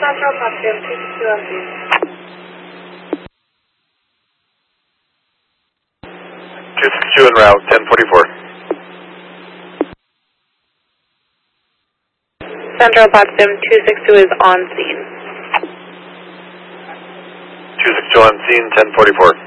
Central Potsdam 262 on scene. 262 en route, 1044. Central Potsdam 262 is on scene. 262 on scene, 1044.